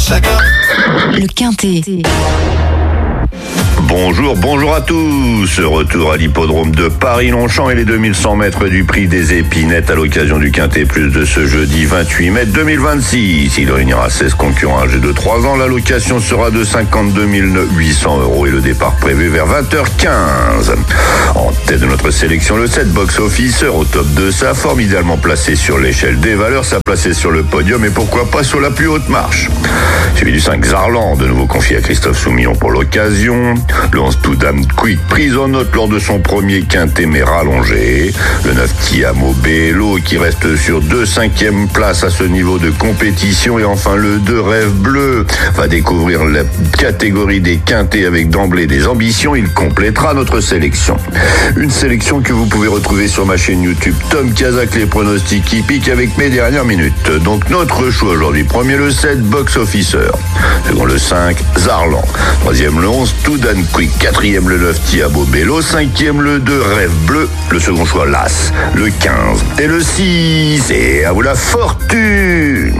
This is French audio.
Le Quintet. Bonjour à tous. Retour à l'hippodrome de Paris-Longchamp et les 2100 mètres du prix des Épinettes à l'occasion du Quintet Plus de ce jeudi 28 mai 2026. Il réunira 16 concurrents âgés de 3 ans. La location sera de 52 800 € et le départ prévu vers 20h15. En tête de notre sélection, le 7 Box Officer au top de sa forme, idéalement placé sur l'échelle des valeurs, sa placé sur le podium et pourquoi pas sur la plus haute marche. Suivi du 5 Zarland, de nouveau confié à Christophe Soumillon pour l'occasion. Le 11 Toudam Quick, prise en note lors de son premier quintet mais rallongé. Le 9 Tiamo Bello qui reste sur 2 5e places à ce niveau de compétition. Et enfin le 2 Rêve Bleu va découvrir la catégorie des quintets avec d'emblée des ambitions. Il complétera notre sélection. Une sélection que vous pouvez retrouver sur ma chaîne YouTube Tom Kazak, les pronostics hippiques avec mes dernières minutes. Donc notre choix aujourd'hui, premier le 7 Box Officer, second le 5 Zarland, troisième le 11 Toudam Quick, quatrième le 9 Tiamo Bello, cinquième le 2 Rêve Bleu, le second choix l'As, le 15 et le 6. Et à vous la fortune!